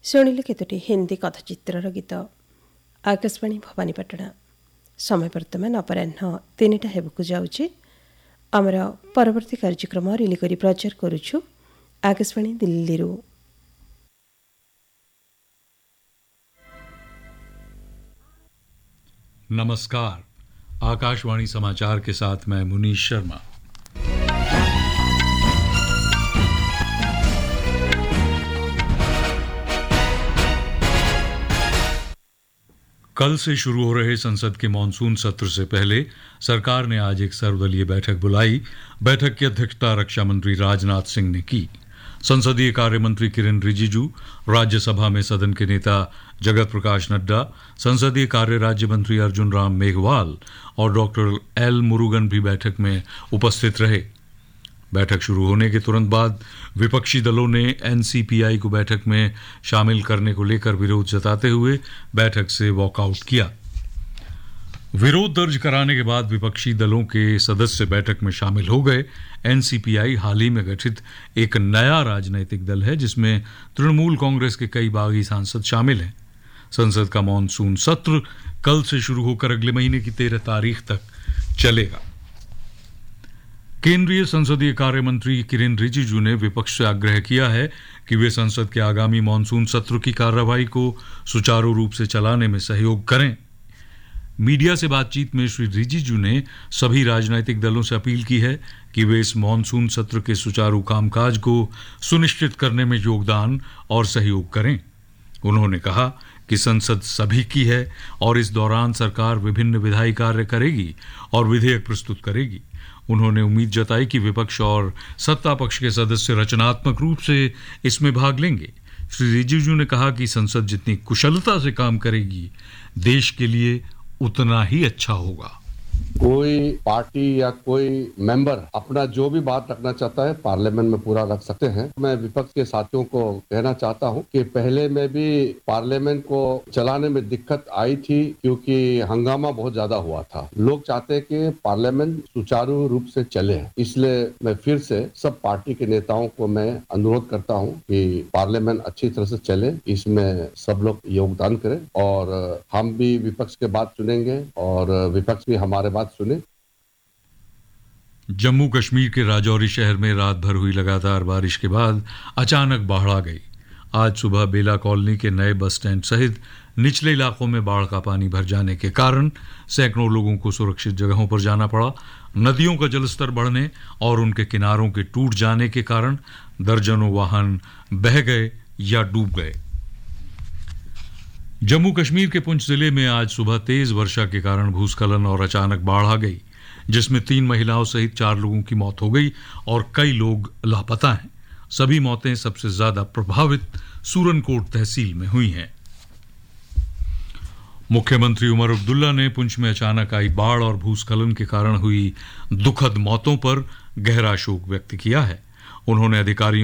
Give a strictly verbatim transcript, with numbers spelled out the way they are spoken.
ଶୁଣିଲେ କେତୋଟି ହିନ୍ଦୀ କଥାଚିତ୍ରର ଗୀତ। ଆକାଶବାଣୀ ଭବାନୀପାଟଣା। ସମୟ ବର୍ତ୍ତମାନ ଅପରାହ୍ନ ତିନିଟା ହେବାକୁ ଯାଉଛି। ଆମର ପରବର୍ତ୍ତୀ କାର୍ଯ୍ୟକ୍ରମ ରିଲି କରି ପ୍ରଚାର କରୁଛୁ आकाशवाणी दिल्ली रू। नमस्कार, आकाशवाणी समाचार के साथ मैं मुनीश शर्मा। कल से शुरू हो रहे संसद के मॉनसून सत्र से पहले सरकार ने आज एक सर्वदलीय बैठक बुलाई। बैठक की अध्यक्षता रक्षा मंत्री राजनाथ सिंह ने की। संसदीय कार्य मंत्री किरेन रिजिजू, राज्यसभा में सदन के नेता जगत प्रकाश नड्डा, संसदीय कार्य राज्य मंत्री अर्जुन राम मेघवाल और डॉक्टर एल मुरुगन भी बैठक में उपस्थित रहे। बैठक शुरू होने के तुरंत बाद विपक्षी दलों ने एनसीपीआई को बैठक में शामिल करने को लेकर विरोध जताते हुए बैठक से वॉकआउट किया। विरोध दर्ज कराने के बाद विपक्षी दलों के सदस्य बैठक में शामिल हो गए। एनसीपीआई हाल ही में गठित एक नया राजनैतिक दल है जिसमें तृणमूल कांग्रेस के कई बागी सांसद शामिल हैं। संसद का मॉनसून सत्र कल से शुरू होकर अगले महीने की तेरह तारीख तक चलेगा। केंद्रीय संसदीय कार्य मंत्री किरेन रिजिजू ने विपक्ष से आग्रह किया है कि वे संसद के आगामी मॉनसून सत्र की कार्यवाही को सुचारू रूप से चलाने में सहयोग करें। मीडिया से बातचीत में श्री रिजिजू ने सभी राजनीतिक दलों से अपील की है कि वे इस मॉनसून सत्र के सुचारू कामकाज को सुनिश्चित करने में योगदान और सहयोग करें। उन्होंने कहा कि संसद सभी की है और इस दौरान सरकार विभिन्न विधायी कार्य करेगी और विधेयक प्रस्तुत करेगी। उन्होंने उम्मीद जताई कि विपक्ष और सत्ता पक्ष के सदस्य रचनात्मक रूप से इसमें भाग लेंगे। श्री रिजिजू ने कहा कि संसद जितनी कुशलता से काम करेगी, देश के लिए उतना ही अच्छा होगा। कोई पार्टी या कोई मेंबर अपना जो भी बात रखना चाहता है पार्लियामेंट में पूरा रख सकते हैं। मैं विपक्ष के साथियों को कहना चाहता हूं कि पहले में भी पार्लियामेंट को चलाने में दिक्कत आई थी क्योंकि हंगामा बहुत ज्यादा हुआ था। लोग चाहते हैं कि पार्लियामेंट सुचारू रूप से चले, इसलिए मैं फिर से सब पार्टी के नेताओं को मैं अनुरोध करता हूं कि पार्लियामेंट अच्छी तरह से चले, इसमें सब लोग योगदान करें और हम भी विपक्ष के बात सुनेंगे और विपक्ष भी हमारे बात सुने। जम्मू कश्मीर के राजौरी शहर में रात भर हुई लगातार बारिश के बाद अचानक बाढ़ आ गई। आज सुबह बेला कॉलोनी के नए बस स्टैंड सहित निचले इलाकों में बाढ़ का पानी भर जाने के कारण सैकड़ों लोगों को सुरक्षित जगहों पर जाना पड़ा। नदियों का जलस्तर बढ़ने और उनके किनारों के टूट जाने के कारण दर्जनों वाहन बह गए या डूब गए। जम्मू कश्मीर के पुंछ जिले में आज सुबह तेज वर्षा के कारण भूस्खलन और अचानक बाढ़ आ गई, जिसमें तीन महिलाओं सहित चार लोगों की मौत हो गई और कई लोग लापता हैं। सभी मौतें सबसे ज्यादा प्रभावित सूरनकोट तहसील में हुई हैं। मुख्यमंत्री उमर अब्दुल्ला ने पुंछ में अचानक आई बाढ़ और भूस्खलन के कारण हुई दुखद मौतों पर गहरा शोक व्यक्त किया है। उन्होंने अधिकारियों